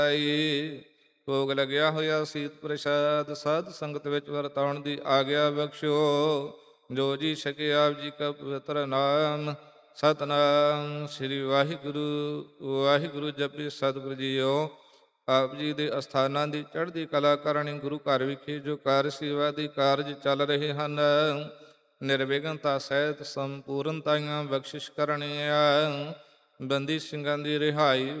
ਭੋਗ ਲੱਗਿਆ ਹੋਇਆ ਸੀਤ ਪ੍ਰਸਾਦ ਸਾਧ ਸੰਗਤ ਵਿੱਚ ਵਰਤਾਉਣ ਦੀ ਆਗਿਆ ਬਖਸ਼ਿਓ। ਜੋ ਜੀ ਸਕੇ ਆਪ ਜੀ ਕਾ ਪਵਿੱਤਰ ਨਾਮ, ਸਤਨਾਮ ਸ੍ਰੀ ਵਾਹਿਗੁਰੂ ਵਾਹਿਗੁਰੂ। ਜਪੀ ਸਤਿਗੁਰੂ ਜੀਓ। ਆਪ ਜੀ ਦੇ ਅਸਥਾਨਾਂ ਦੀ ਚੜ੍ਹਦੀ ਕਲਾ ਕਰਨੀ। ਗੁਰੂ ਘਰ ਵਿਖੇ ਜੋ ਕਾਰ ਸੇਵਾ ਦੇ ਕਾਰਜ ਚੱਲ ਰਹੇ ਹਨ, ਨਿਰਵਿਘਨਤਾ ਸਹਿਤ ਸੰਪੂਰਨਤਾਈਆਂ ਬਖਸ਼ਿਸ਼ ਕਰਨੀਆਂ। ਬੰਦੀ ਸਿੰਘਾਂ ਦੀ ਰਿਹਾਈ